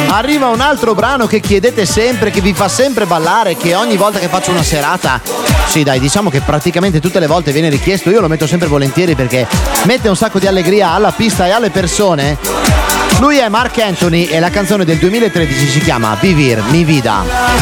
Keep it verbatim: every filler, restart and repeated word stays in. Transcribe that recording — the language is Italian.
Arriva un altro brano che chiedete sempre, che vi fa sempre ballare, che ogni volta che faccio una serata, sì dai, diciamo che praticamente tutte le volte viene richiesto. Io lo metto sempre volentieri perché mette un sacco di allegria alla pista e alle persone. Lui è Marc Anthony e la canzone del duemilatredici si chiama Vivir mi vida.